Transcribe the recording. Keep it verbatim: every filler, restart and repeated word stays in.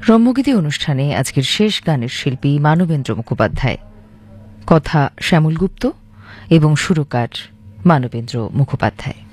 রম্যগীতি অনুষ্ঠানে আজকের শেষ গানের শিল্পী মানবেন্দ্র মুখোপাধ্যায়, কথা শ্যামল গুপ্ত এবং সুরকার মানবেন্দ্র মুখোপাধ্যায়।